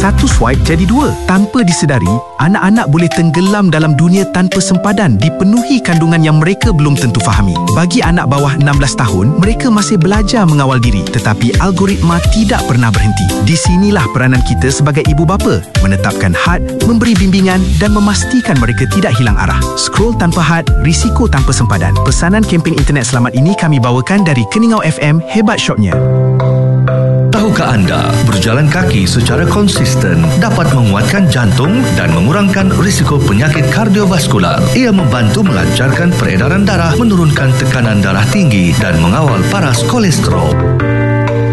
satu swipe jadi dua. Tanpa disedari, anak-anak boleh tenggelam dalam dunia tanpa sempadan, dipenuhi kandungan yang mereka belum tentu fahami. Bagi anak bawah 16 tahun, mereka masih belajar mengawal diri, tetapi algoritma tidak pernah berhenti. Di sinilah peranan kita sebagai ibu bapa, menetapkan had, memberi bimbingan dan memastikan mereka tidak hilang arah. Scroll tanpa had, risiko tanpa sempadan. Pesanan kempen internet selamat ini kami bawakan dari Keningau FM, hebat shopnya. Tahukah anda, berjalan kaki secara konsisten dapat menguatkan jantung dan mengurangkan risiko penyakit kardiovaskular. Ia membantu melancarkan peredaran darah, menurunkan tekanan darah tinggi dan mengawal paras kolesterol.